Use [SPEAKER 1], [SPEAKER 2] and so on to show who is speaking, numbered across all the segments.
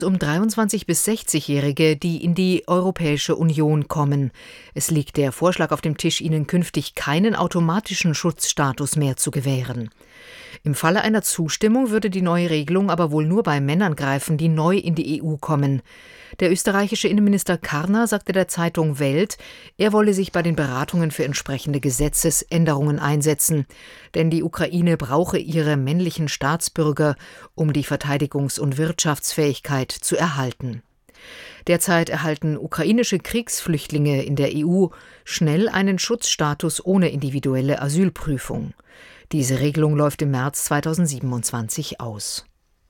[SPEAKER 1] Um 23- bis 60-Jährige, die in die Europäische Union kommen. Es liegt der Vorschlag auf dem Tisch, ihnen künftig keinen automatischen Schutzstatus mehr zu gewähren. Im Falle einer Zustimmung würde die neue Regelung aber wohl nur bei Männern greifen, die neu in die EU kommen. Der österreichische Innenminister Karner sagte der Zeitung Welt, er wolle sich bei den Beratungen für entsprechende Gesetzesänderungen einsetzen. Denn die Ukraine brauche ihre männlichen Staatsbürger, um die Verteidigungs- und Wirtschaftsfähigkeit zu erhalten. Derzeit erhalten ukrainische Kriegsflüchtlinge in der EU schnell einen Schutzstatus ohne individuelle Asylprüfung. Diese Regelung läuft im März 2027 aus.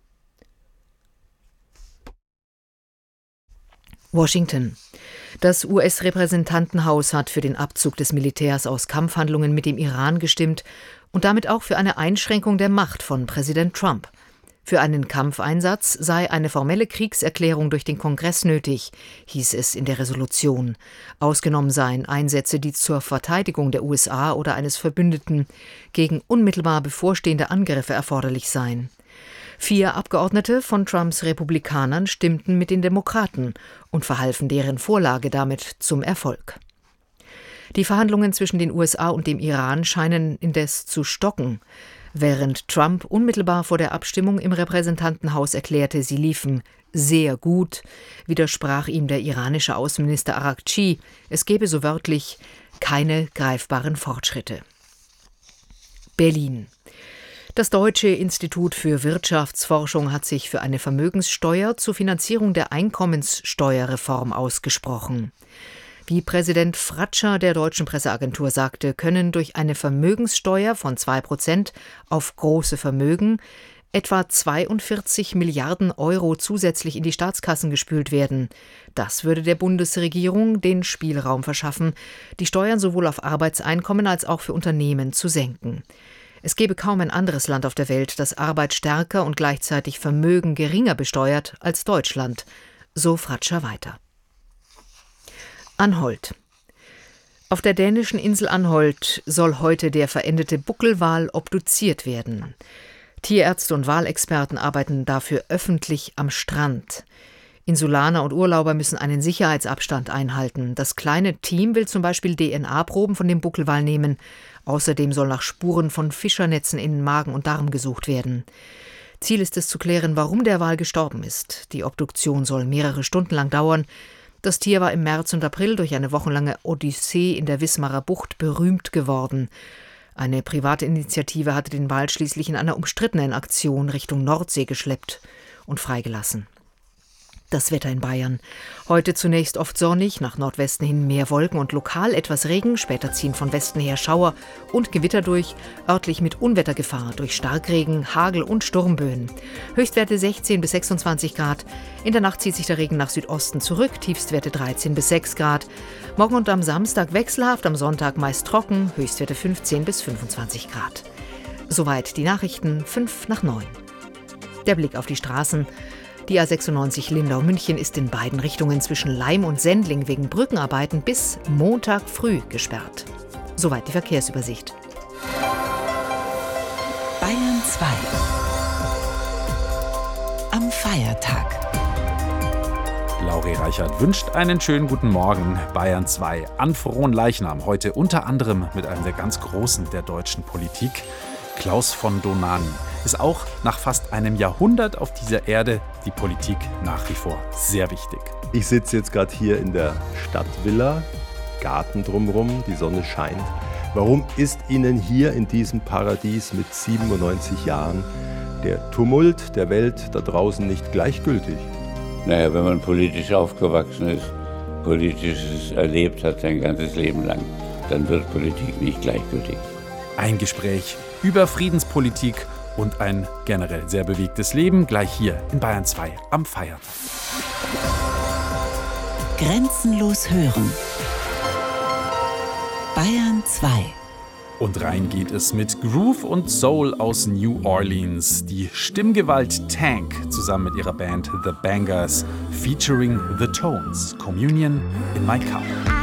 [SPEAKER 1] Washington. Das US-Repräsentantenhaus hat für den Abzug des Militärs aus Kampfhandlungen mit dem Iran gestimmt und damit auch für eine Einschränkung der Macht von Präsident Trump. Für einen Kampfeinsatz sei eine formelle Kriegserklärung durch den Kongress nötig, hieß es in der Resolution. Ausgenommen seien Einsätze, die zur Verteidigung der USA oder eines Verbündeten gegen unmittelbar bevorstehende Angriffe erforderlich seien. 4 Abgeordnete von Trumps Republikanern stimmten mit den Demokraten und verhalfen deren Vorlage damit zum Erfolg. Die Verhandlungen zwischen den USA und dem Iran scheinen indes zu stocken. Während Trump unmittelbar vor der Abstimmung im Repräsentantenhaus erklärte, sie liefen sehr gut, widersprach ihm der iranische Außenminister Araghchi, es gebe so wörtlich keine greifbaren Fortschritte. Berlin. Das Deutsche Institut für Wirtschaftsforschung hat sich für eine Vermögenssteuer zur Finanzierung der Einkommenssteuerreform ausgesprochen. Wie Präsident Fratscher der Deutschen Presseagentur sagte, können durch eine Vermögenssteuer von 2% auf große Vermögen etwa 42 Milliarden Euro zusätzlich in die Staatskassen gespült werden. Das würde der Bundesregierung den Spielraum verschaffen, die Steuern sowohl auf Arbeitseinkommen als auch für Unternehmen zu senken. Es gebe kaum ein anderes Land auf der Welt, das Arbeit stärker und gleichzeitig Vermögen geringer besteuert als Deutschland, so Fratscher weiter. Anholt. Auf der dänischen Insel Anholt soll heute der verendete Buckelwal obduziert werden. Tierärzte und Walexperten arbeiten dafür öffentlich am Strand. Insulaner und Urlauber müssen einen Sicherheitsabstand einhalten. Das kleine Team will zum Beispiel DNA-Proben von dem Buckelwal nehmen. Außerdem soll nach Spuren von Fischernetzen in Magen und Darm gesucht werden. Ziel ist es zu klären, warum der Wal gestorben ist. Die Obduktion soll mehrere Stunden lang dauern. Das Tier war im März und April durch eine wochenlange Odyssee in der Wismarer Bucht berühmt geworden. Eine private Initiative hatte den Wal schließlich in einer umstrittenen Aktion Richtung Nordsee geschleppt und freigelassen. Das Wetter in Bayern. Heute zunächst oft sonnig, nach Nordwesten hin mehr Wolken und lokal etwas Regen. Später ziehen von Westen her Schauer und Gewitter durch, örtlich mit Unwettergefahr durch Starkregen, Hagel und Sturmböen. Höchstwerte 16 bis 26 Grad. In der Nacht zieht sich der Regen nach Südosten zurück, Tiefstwerte 13 bis 6 Grad. Morgen und am Samstag wechselhaft, am Sonntag meist trocken, Höchstwerte 15 bis 25 Grad. Soweit die Nachrichten, 8:55. Der Blick auf die Straßen. Die A96 Lindau-München ist in beiden Richtungen zwischen Laim und Sendling wegen Brückenarbeiten bis Montag früh gesperrt. Soweit die Verkehrsübersicht.
[SPEAKER 2] Bayern 2. Am Feiertag.
[SPEAKER 3] Lauri Reichert wünscht einen schönen guten Morgen. Bayern 2 an Fronleichnam. Heute unter anderem mit einem der ganz Großen der deutschen Politik. Klaus von Dohnanyi ist auch nach fast einem Jahrhundert auf dieser Erde die Politik nach wie vor sehr wichtig.
[SPEAKER 4] Ich sitze jetzt gerade hier in der Stadtvilla, Garten drumherum, die Sonne scheint. Warum ist Ihnen hier in diesem Paradies mit 97 Jahren der Tumult der Welt da draußen nicht gleichgültig?
[SPEAKER 5] Naja, wenn man politisch aufgewachsen ist, Politisches erlebt hat sein ganzes Leben lang, dann wird Politik nicht gleichgültig.
[SPEAKER 3] Ein Gespräch über Friedenspolitik und ein generell sehr bewegtes Leben gleich hier in Bayern 2 am Feiertag.
[SPEAKER 2] Grenzenlos hören. Bayern 2.
[SPEAKER 3] Und rein geht es mit Groove und Soul aus New Orleans. Die Stimmgewalt Tank zusammen mit ihrer Band The Bangers featuring The Tones. Communion in My Cup.